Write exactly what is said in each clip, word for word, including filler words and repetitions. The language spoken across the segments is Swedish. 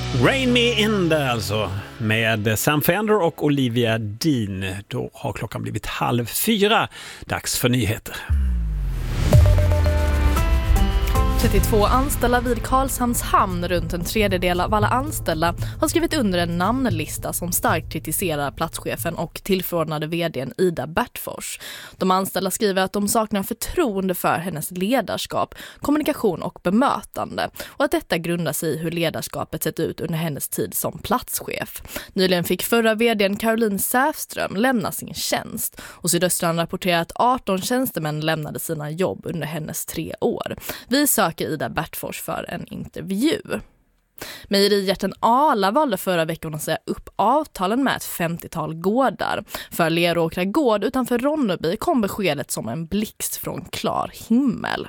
Rain Me In där alltså, med Sam Fender och Olivia Dean. Då har klockan blivit halv fyra. Dags för nyheter. trettiotvå anställda vid Karlshamns hamn, runt en tredjedel av alla anställda, har skrivit under en namnlista som starkt kritiserar platschefen och tillförordnade vdn Ida Bertfors. De anställda skriver att de saknar förtroende för hennes ledarskap, kommunikation och bemötande, och att detta grundar sig i hur ledarskapet sett ut under hennes tid som platschef. Nyligen fick förra vdn Caroline Säfström lämna sin tjänst, och Sydöstran rapporterar att arton tjänstemän lämnade sina jobb under hennes tre år. Vi söker Ida Bertfors för en intervju. Mejerijätten Arla valde förra veckan att säga upp avtalen med ett femtiotal gårdar. För Leråkra gård utanför Ronneby kom beskedet som en blixt från klar himmel.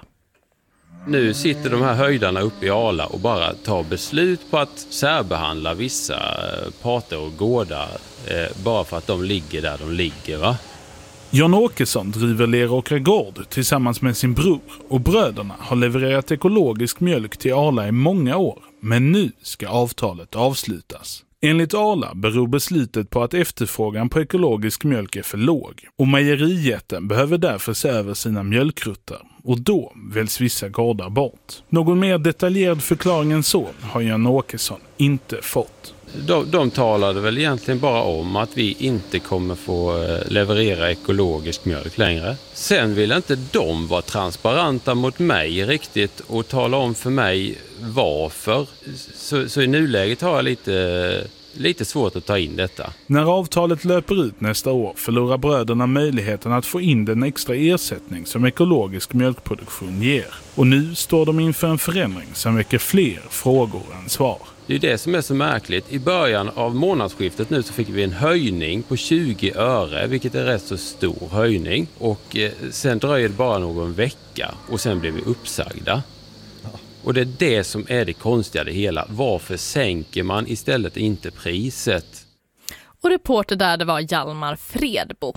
Nu sitter de här höjdarna uppe i Arla och bara tar beslut på att särbehandla vissa parter och gårdar eh, bara för att de ligger där de ligger, va? Jan Åkesson driver Leråkra gård tillsammans med sin bror, och bröderna har levererat ekologisk mjölk till Arla i många år, men nu ska avtalet avslutas. Enligt Arla beror beslutet på att efterfrågan på ekologisk mjölk är för låg, och mejerijätten behöver därför se över sina mjölkrutter, och då väljs vissa gårdar bort. Någon mer detaljerad förklaring än så har Jan Åkesson inte fått. De, de talade väl egentligen bara om att vi inte kommer få leverera ekologisk mjölk längre. Sen vill inte de vara transparenta mot mig riktigt och tala om för mig varför. Så, så i nuläget har jag lite, lite svårt att ta in detta. När avtalet löper ut nästa år förlorar bröderna möjligheten att få in den extra ersättning som ekologisk mjölkproduktion ger. Och nu står de inför en förändring som väcker fler frågor än svar. Det är det som är så märkligt. I början av månadsskiftet nu så fick vi en höjning på tjugo öre, vilket är rätt så stor höjning. Och eh, sen dröjer det bara någon vecka och sen blev vi uppsagda. Och det är det som är det konstiga det hela. Varför sänker man istället inte priset? Och reporter där, det var Hjalmar Fredbo.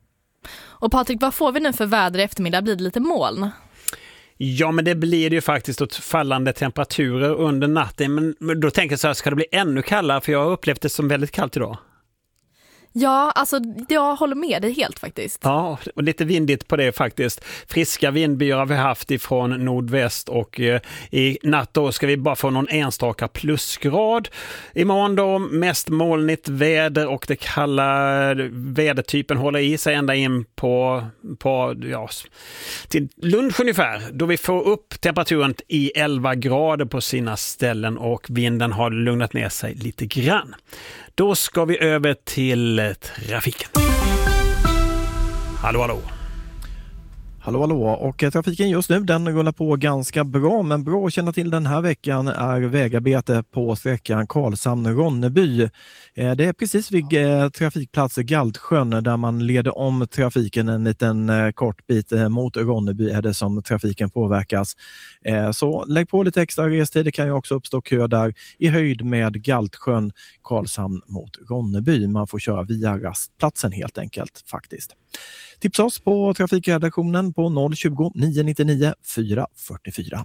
Och Patrik, vad får vi nu för väder i eftermiddag? Blir det lite moln? Ja, men det blir det ju faktiskt åt fallande temperaturer under natten. Men då tänker jag så här, ska det bli ännu kallare? För jag har upplevt det som väldigt kallt idag. Ja, alltså jag håller med dig helt faktiskt. Ja, och lite vindigt på det faktiskt. Friska vindbyar har vi haft ifrån nordväst, och eh, i natt då ska vi bara få någon enstaka plusgrad. Imorgon då mest molnigt väder, och det kalla vädertypen håller i sig ända in på, på ja, till lunch ungefär. Då vi får upp temperaturen i elva grader på sina ställen, och vinden har lugnat ner sig lite grann. Då ska vi över till trafiken. Hallå, hallå. Hallå, hallå. Och trafiken just nu, den rullar på ganska bra, men bra att känna till den här veckan är vägarbete på sträckan Karlshamn-Ronneby. Det är precis vid trafikplats Galtsjön där man leder om trafiken en liten kort bit mot Ronneby är det som trafiken påverkas. Så lägg på lite extra restid, det kan ju också uppstå kö där i höjd med Galtsjön, Karlshamn mot Ronneby. Man får köra via rastplatsen helt enkelt faktiskt. Tipsa oss på trafikredaktionen på noll tjugo, nio nittionio, fyra fyrtiofyra.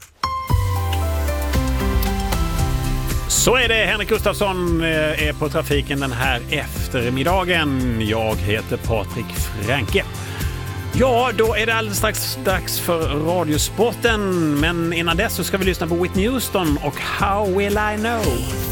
Så är det, Henrik Gustafsson är på trafiken den här eftermiddagen. Jag heter Patrik Franke. Ja, då är det alldeles strax dags för radiosporten. Men innan dess så ska vi lyssna på Whitney Houston och How Will I Know?